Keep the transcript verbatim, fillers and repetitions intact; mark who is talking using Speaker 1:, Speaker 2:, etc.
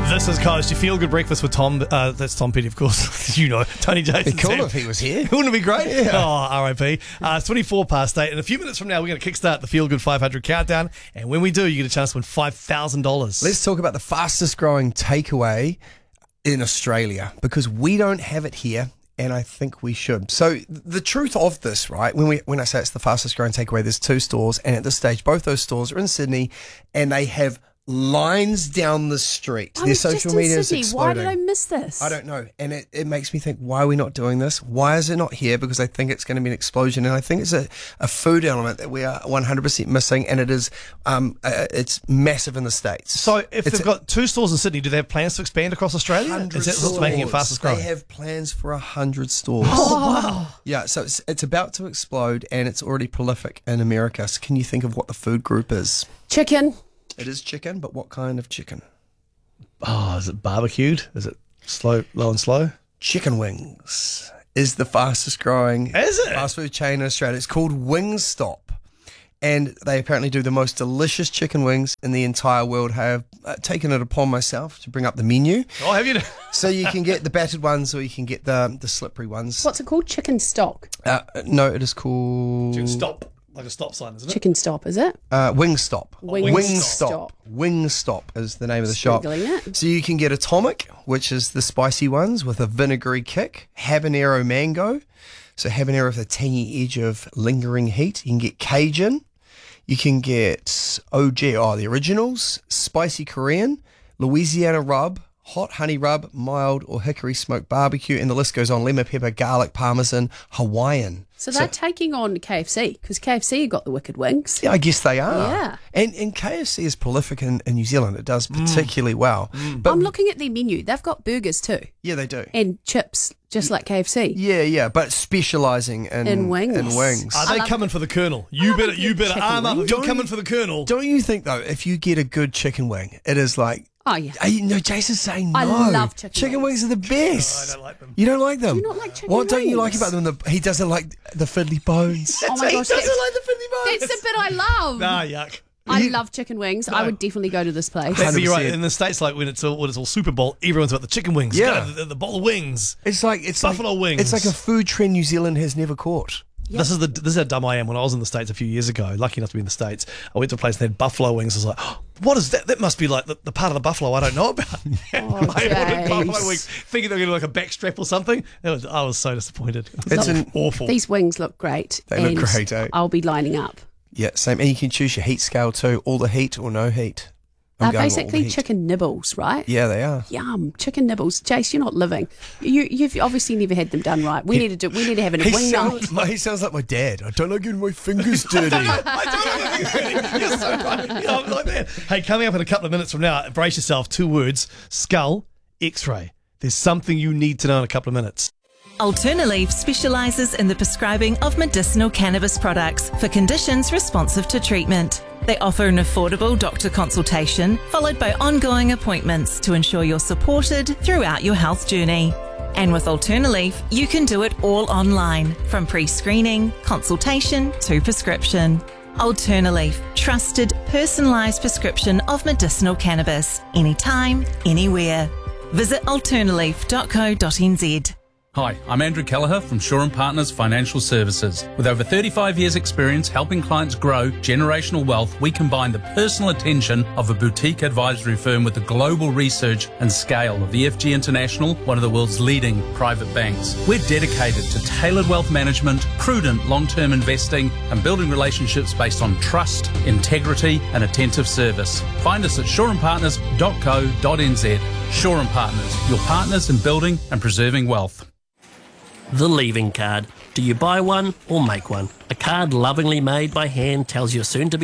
Speaker 1: This is Coast. You feel good breakfast with Tom. Uh, that's Tom Petty, of course. You know, Tony Jason.
Speaker 2: It'd be cool if he was here.
Speaker 1: Wouldn't it be great?
Speaker 2: Yeah.
Speaker 1: Oh, R I P. Uh, it's twenty-four past eight. In a few minutes from now, we're going to kickstart the Feel Good five hundred countdown. And when we do, you get a chance to win five thousand dollars.
Speaker 2: Let's talk about the fastest growing takeaway in Australia, because we don't have it here, and I think we should. So the truth of this, right, when we when I say it's the fastest growing takeaway, there's two stores, and at this stage, both those stores are in Sydney, and they have lines down the street.
Speaker 3: I
Speaker 2: Their
Speaker 3: was
Speaker 2: social
Speaker 3: just in
Speaker 2: media is
Speaker 3: Sydney.
Speaker 2: exploding.
Speaker 3: Why did I miss this?
Speaker 2: I don't know. And it, it makes me think, why are we not doing this? Why is it not here? Because I think it's going to be an explosion. And I think it's a, a food element that we are one hundred percent missing. And it is, um, uh, it's massive in the States.
Speaker 1: So if
Speaker 2: It's
Speaker 1: they've
Speaker 2: a-
Speaker 1: got two stores in Sydney, do they have plans to expand across Australia? Is that what's making it fastest growing?
Speaker 2: They have plans for a hundred stores.
Speaker 3: Oh, wow.
Speaker 2: Yeah, so it's, it's about to explode, and it's already prolific in America. So can you think of what the food group is?
Speaker 3: Chicken.
Speaker 2: It is chicken, but what kind of chicken?
Speaker 1: Oh, is it barbecued? Is it slow, low and slow?
Speaker 2: Chicken wings is the fastest growing
Speaker 1: Is it?
Speaker 2: fast food chain in Australia. It's called Wingstop. And they apparently do the most delicious chicken wings in the entire world. I have uh, taken it upon myself to bring up the menu.
Speaker 1: Oh, have you?
Speaker 2: So you can get the battered ones, or you can get the the slippery ones.
Speaker 3: What's it called? Chicken stock.
Speaker 2: Uh, no, it is called
Speaker 1: Stop. Like a stop sign, isn't it?
Speaker 3: Chicken stop, is it?
Speaker 2: uh, Wingstop.
Speaker 3: Wingstop.
Speaker 2: Wingstop. Wingstop is the name of the shop.
Speaker 3: Squiggling it.
Speaker 2: So you can get Atomic, which is the spicy ones with a vinegary kick, habanero mango. So habanero with a tangy edge of lingering heat. You can get Cajun. You can get O G, oh, the originals, spicy Korean, Louisiana rub, hot honey rub, mild or hickory smoked barbecue, and the list goes on. Lemon pepper, garlic, parmesan, Hawaiian.
Speaker 3: So they're taking on K F C, because K F C got the wicked wings.
Speaker 2: Yeah, I guess they are.
Speaker 3: Yeah.
Speaker 2: And and K F C is prolific in, in New Zealand. It does particularly well. But
Speaker 3: I'm looking at their menu. They've got burgers too,
Speaker 2: yeah, they do.
Speaker 3: and chips, just like K F C.
Speaker 2: Yeah, yeah, but specialising in,
Speaker 3: In wings.
Speaker 2: In wings.
Speaker 1: Are they coming for the Colonel? You
Speaker 3: love
Speaker 1: better,
Speaker 3: a
Speaker 1: you
Speaker 3: good
Speaker 1: better
Speaker 3: chicken
Speaker 1: arm up.
Speaker 3: wing.
Speaker 1: If you're
Speaker 2: Don't-
Speaker 1: coming for the Colonel,
Speaker 2: Don't you think, though, if you get a good chicken wing, it is like...
Speaker 3: Oh, yeah.
Speaker 2: Are you, no, Jason's saying no.
Speaker 3: I love chicken
Speaker 2: Chicken
Speaker 3: wings.
Speaker 2: wings are the best.
Speaker 1: I don't like them.
Speaker 2: You don't like them?
Speaker 3: Do you not like chicken
Speaker 2: What don't you like
Speaker 3: wings?
Speaker 2: about them? The, he doesn't like the fiddly bones.
Speaker 3: Oh my
Speaker 2: he
Speaker 3: gosh,
Speaker 2: doesn't
Speaker 3: that's-
Speaker 2: like the fiddly bones.
Speaker 3: That's the bit I love.
Speaker 1: nah, yuck.
Speaker 3: I
Speaker 2: You-
Speaker 3: love chicken wings. I would definitely go to this place.
Speaker 1: That's, you're right.
Speaker 2: one hundred percent.
Speaker 1: In the States, like when it's all, when it's all Super Bowl, everyone's about the chicken wings.
Speaker 2: Yeah.
Speaker 1: Go, the, the bowl of wings.
Speaker 2: It's like it's
Speaker 1: Buffalo
Speaker 2: like,
Speaker 1: wings.
Speaker 2: It's like a food trend New Zealand has never caught.
Speaker 1: This is the this is how dumb I am. When I was in the States a few years ago, lucky enough to be in the States, I went to a place and they had buffalo wings. I was like, oh, what is that? That must be like the, the part of the buffalo I don't know about. I ordered buffalo
Speaker 3: James.
Speaker 1: wings, thinking they were going to like a back strap or something. It was, I was so disappointed. It was
Speaker 2: It's an-
Speaker 1: awful.
Speaker 3: These wings look great.
Speaker 2: They look
Speaker 3: and
Speaker 2: great, eh?
Speaker 3: I'll be lining up.
Speaker 2: Yeah, same. And you can choose your heat scale too. All the heat or no heat. I'm
Speaker 3: They're
Speaker 2: going with all the
Speaker 3: basically
Speaker 2: heat.
Speaker 3: chicken nibbles, right?
Speaker 2: Yeah, they are.
Speaker 3: Yum, chicken nibbles. Jace, you're not living. You, you've obviously never had them done right. We need to do. We need to have a
Speaker 2: He
Speaker 3: wing
Speaker 2: sounds,
Speaker 3: night.
Speaker 2: my, he sounds like my dad. I don't like getting my fingers dirty.
Speaker 1: I don't know. You're so right. Yeah, I'm like that. Hey, coming up in a couple of minutes from now, brace yourself. Two words: skull, X-ray. There's something you need to know in a couple of minutes.
Speaker 4: Alternaleaf specialises in the prescribing of medicinal cannabis products for conditions responsive to treatment. They offer an affordable doctor consultation followed by ongoing appointments to ensure you're supported throughout your health journey. And with Alternaleaf, you can do it all online, from pre-screening, consultation to prescription. Alternaleaf, trusted, personalised prescription of medicinal cannabis, anytime, anywhere. Visit alternaleaf dot co dot n z.
Speaker 5: Hi, I'm Andrew Kelleher from Shaw and Partners Financial Services. With over thirty-five years experience helping clients grow generational wealth, we combine the personal attention of a boutique advisory firm with the global research and scale of E F G International, one of the world's leading private banks. We're dedicated to tailored wealth management, prudent long-term investing, and building relationships based on trust, integrity, and attentive service. Find us at shaw and partners dot co dot n z. Shaw and Partners, your partners in building and preserving wealth.
Speaker 6: The leaving card. Do you buy one or make one? A card lovingly made by hand tells your soon-to-be